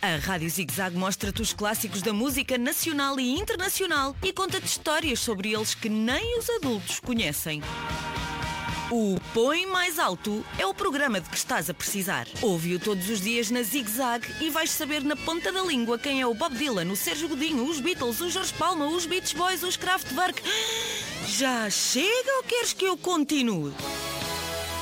A Rádio Zig-Zag mostra-te os clássicos da música nacional e internacional e conta-te histórias sobre eles que nem os adultos conhecem. O Põe Mais Alto é o programa de que estás a precisar. Ouve-o todos os dias na Zig-Zag e vais saber na ponta da língua quem é o Bob Dylan, o Sérgio Godinho, os Beatles, o Jorge Palma, os Beach Boys, os Kraftwerk. Já chega ou queres que eu continue?